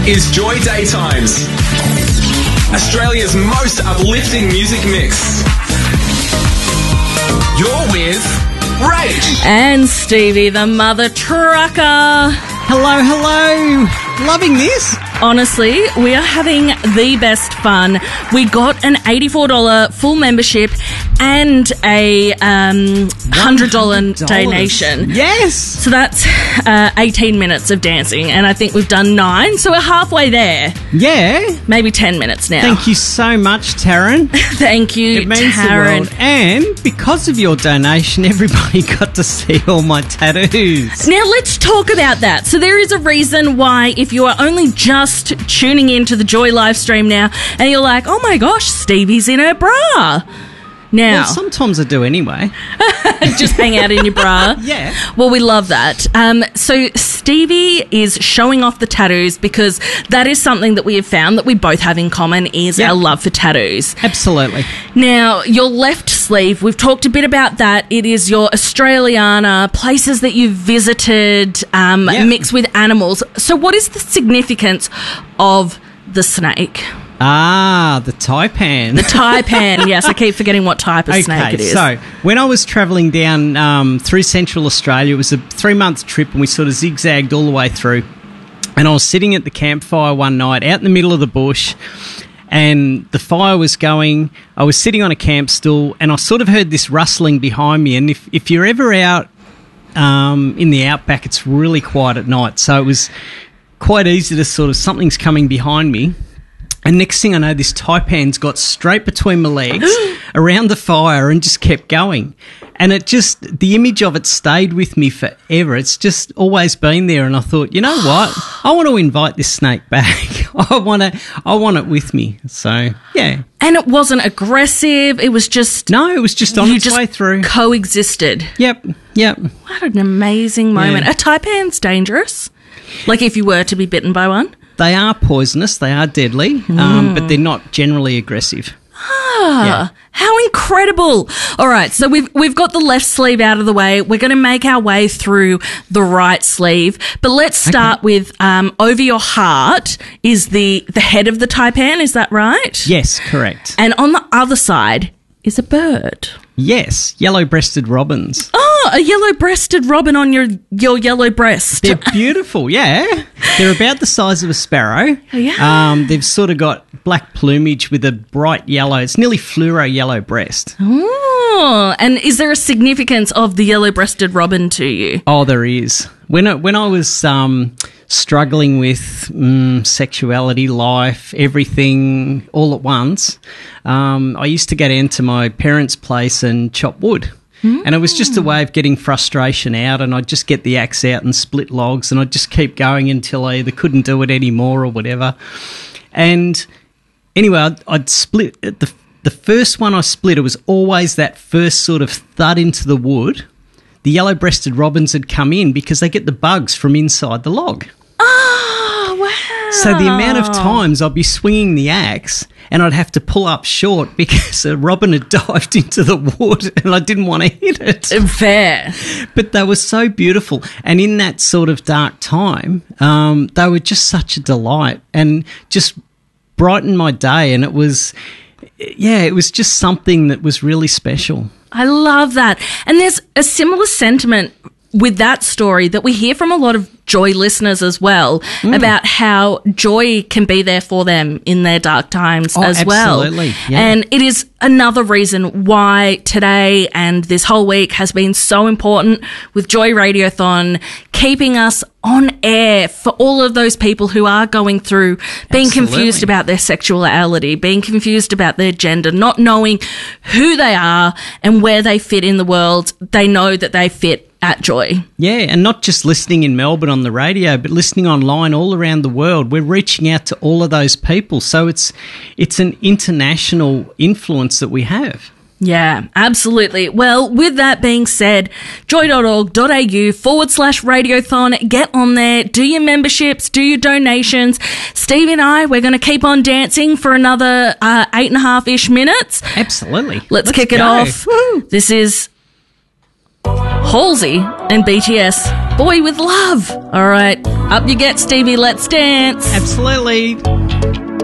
is Joy Daytimes, Australia's most uplifting music mix. You're with Rach. And Stevie, the mother trucker. Hello. Loving this. Honestly, we are having the best fun. We got an $84 full membership and a $100 donation. Yes. So that's 18 minutes of dancing, and I think we've done 9, so we're halfway there. Yeah. Maybe 10 minutes now. Thank you so much, Taryn. Thank you, It means Taryn. the world. And because of your donation, everybody got to see all my tattoos. Now, let's talk about that. So there is a reason why, if you are only just tuning into the Joy live stream now and you're like, oh my gosh, Stevie's in her bra. Now, Well, sometimes I do anyway. just hang out in your bra. Yeah. Well, we love that. So Stevie is showing off the tattoos because that is something that we have found that we both have in common is Yep. our love for tattoos. Absolutely. Now, your left sleeve, we've talked a bit about that. It is your Australiana, places that you've visited, mixed with animals. So what is the significance of the snake? The taipan. The taipan, yes. I keep forgetting what type of snake it is. So when I was travelling down through Central Australia, it was a 3-month trip and we sort of zigzagged all the way through. And I was sitting at the campfire one night out in the middle of the bush and the fire was going. I was sitting on a camp stool and I sort of heard this rustling behind me. And if you're ever out in the outback, it's really quiet at night. So it was quite easy to sort of, something's coming behind me. And next thing I know, this taipan's got straight between my legs around the fire and just kept going. And it just, the image of it stayed with me forever. It's just always been there. And I thought, you know what? I want to invite this snake back. I want it with me. So, yeah. And it wasn't aggressive. It was just... No, it was just on its way through. Coexisted. Yep. What an amazing moment. Yeah. A taipan's dangerous. Like if you were to be bitten by one. They are poisonous. They are deadly, but they're not generally aggressive. How incredible. All right, so we've got the left sleeve out of the way. We're going to make our way through the right sleeve. But let's start with over your heart is the head of the taipan, is that right? Yes, correct. And on the other side is a bird. Yes, yellow-breasted robins. Oh, a yellow-breasted robin on your yellow breast. They're beautiful, yeah. They're about the size of a sparrow. Yeah. They've sort of got black plumage with a bright yellow. It's nearly fluoro yellow breast. Oh, and is there a significance of the yellow-breasted robin to you? Oh, there is. When I was struggling with sexuality, life, everything all at once, I used to go down to my parents' place and chop wood. And it was just a way of getting frustration out, and I'd just get the axe out and split logs, and I'd just keep going until I either couldn't do it anymore or whatever. And anyway, I'd split the first one I split. It was always that first sort of thud into the wood. The yellow-breasted robins had come in because they get the bugs from inside the log. Oh, wow. So the amount of times I'd be swinging the axe and I'd have to pull up short because a robin had dived into the wood and I didn't want to hit it. Fair. But they were so beautiful. And in that sort of dark time, they were just such a delight and just brightened my day. And it was just something that was really special. I love that. And there's a similar sentiment with that story that we hear from a lot of Joy listeners as well about how Joy can be there for them in their dark times as well. Absolutely. Yeah. And it is another reason why today and this whole week has been so important with Joy Radiothon, keeping us on air for all of those people who are going through being confused about their sexuality, being confused about their gender, not knowing who they are and where they fit in the world. They know that they fit at Joy. Yeah, and not just listening in Melbourne on the radio, but listening online all around the world. We're reaching out to all of those people. So it's an international influence that we have. Yeah, absolutely. Well, with that being said, joy.org.au/radiothon. Get on there, do your memberships, do your donations. Steve and I, we're going to keep on dancing for another 8.5-ish minutes. Absolutely. Let's kick it go. off. Woo. This is... Halsey and BTS, Boy With Love. All right, up you get, Stevie. Let's dance. Absolutely.